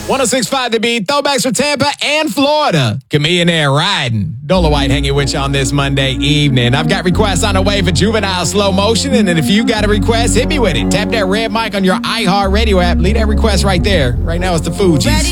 106.5 The Beat, throwbacks for Tampa and Florida. Camille there riding. Dola White hanging with you on this Monday evening. I've got requests on the way for Juvenile Slow Motion, and then if you got a request, hit me with it. Tap that red mic on your iHeartRadio app. Leave that request right there. Right now it's the Fugees.